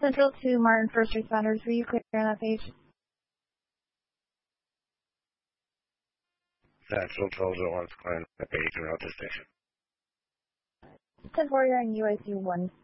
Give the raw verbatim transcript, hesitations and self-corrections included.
Central to Martin First Responders. Will you clear on that page? Central tells it wants to clear on the page and out the station. ten four, you're in U I C one